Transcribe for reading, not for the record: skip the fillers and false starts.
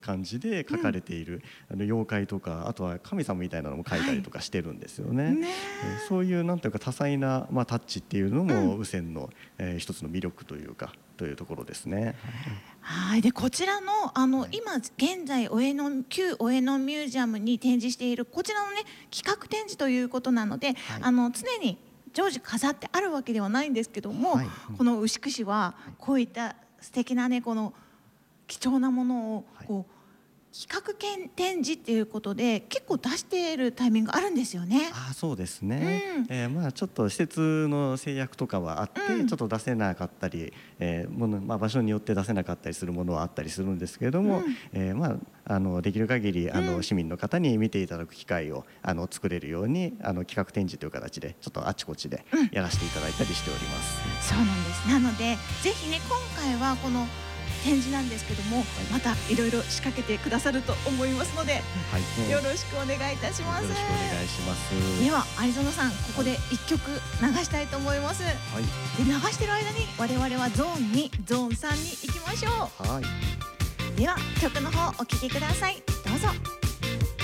感じで描かれている、妖怪とか、あとは神様みたいなのも描いたりとかしてるんですよね。そういうなんていうか多彩な、タッチっていうのも雨仙の、一つの魅力というかというところですね。 はい、でこちらの今現在旧上野ミュージアムに展示しているこちらのね企画展示ということなので、常に常時飾ってあるわけではないんですけども、この牛久市はこういった素敵なねこの貴重なものをこう企画展示っていうことで結構出しているタイミングあるんですよね。 そうですね。ちょっと施設の制約とかはあって、ちょっと出せなかったり、場所によって出せなかったりするものはあったりするんですけれども、できる限り市民の方に見ていただく機会を作れるように企画展示という形でちょっとあちこちでやらせていただいたりしております。 そうなんです。なのでぜひね今回はこの展示なんですけども、またいろいろ仕掛けてくださると思いますので、よろしくお願いいたします。 よろしくお願いします。 では有園さん、ここで一曲流したいと思います。で流してる間に我々はゾーン2、ゾーン3に行きましょう。では曲の方お聴きください。どうぞ。